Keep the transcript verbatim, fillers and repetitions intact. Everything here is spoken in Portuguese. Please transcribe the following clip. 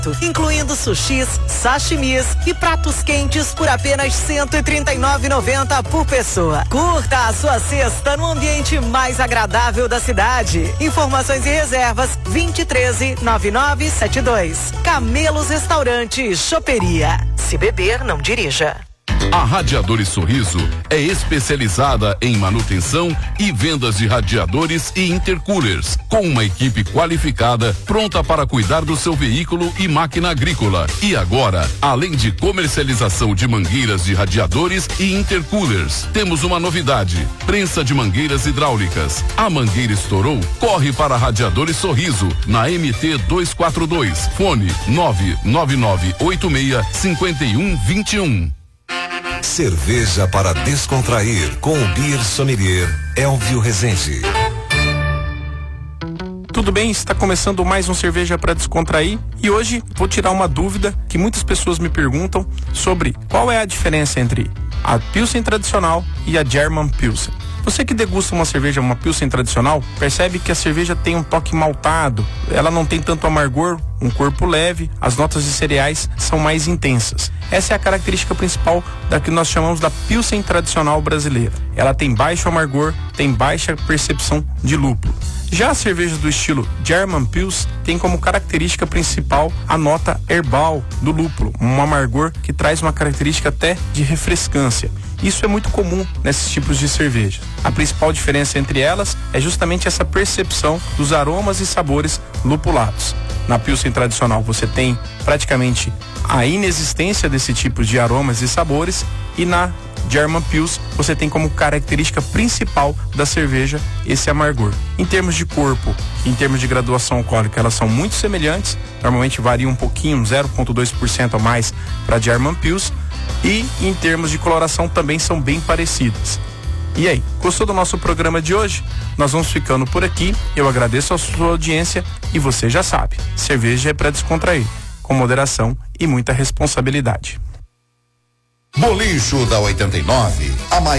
incluindo sushis, sashimis e pratos quentes por apenas cento e trinta e nove reais e noventa centavos por pessoa. Curta a sua cesta no ambiente mais agradável da cidade. Informações e reservas vinte e treze, nove nove sete dois. Camelos Restaurante e Choperia. Se beber, não dirija. A Radiadores Sorriso é especializada em manutenção e vendas de radiadores e intercoolers, com uma equipe qualificada pronta para cuidar do seu veículo e máquina agrícola. E agora, além de comercialização de mangueiras de radiadores e intercoolers, temos uma novidade: prensa de mangueiras hidráulicas. A mangueira estourou? Corre para Radiadores Sorriso, na M T duzentos e quarenta e dois. Fone nove nove nove oito seis cinco um dois um. Cerveja para descontrair com o Beer Sommelier Elvio Rezende. Tudo bem? Está começando mais um Cerveja para Descontrair e hoje vou tirar uma dúvida que muitas pessoas me perguntam sobre qual é a diferença entre a Pilsen tradicional e a German Pilsen. Você que degusta uma cerveja, uma Pilsen tradicional, percebe que a cerveja tem um toque maltado, ela não tem tanto amargor, um corpo leve, as notas de cereais são mais intensas. Essa é a característica principal da que nós chamamos da Pilsen tradicional brasileira. Ela tem baixo amargor, tem baixa percepção de lúpulo. Já as cervejas do estilo German Pils tem como característica principal a nota herbal do lúpulo, um amargor que traz uma característica até de refrescância. Isso é muito comum nesses tipos de cerveja. A principal diferença entre elas é justamente essa percepção dos aromas e sabores lupulados. Na Pilsen tradicional você tem praticamente a inexistência desse tipo de aromas e sabores, e na German Pils você tem como característica principal da cerveja esse amargor. Em termos de corpo, em termos de graduação alcoólica, elas são muito semelhantes, normalmente varia um pouquinho, zero vírgula dois por cento a mais para German Pils, e em termos de coloração também são bem parecidas. E aí, gostou do nosso programa de hoje? Nós vamos ficando por aqui. Eu agradeço a sua audiência e você já sabe, cerveja é para descontrair, com moderação e muita responsabilidade. Bolicho da oitenta e nove, a maior